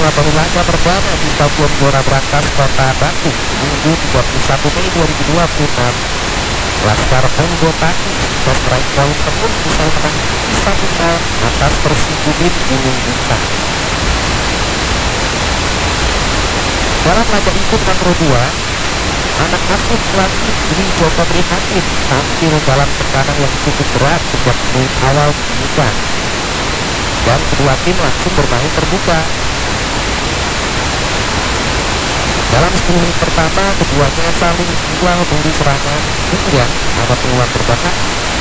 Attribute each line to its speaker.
Speaker 1: mengawali laga perdana di Stadion Gelora Brantas Kota Batu Minggu 31 Mei 2026. Laskar Ponggotani sukses meraih poin penuh usai menang 1-0 atas Persibubin Gunung Bintang. Dalam laga itu nomor 2, anak asuh pelatih Dwi Joko Prihatin tampil dalam tekanan yang cukup berat sejak menit awal dibuka, dan kedua tim langsung bermain terbuka. Dalam 10 menit pertama, keduanya saling jual beli serangan hingga ada peluang berbahaya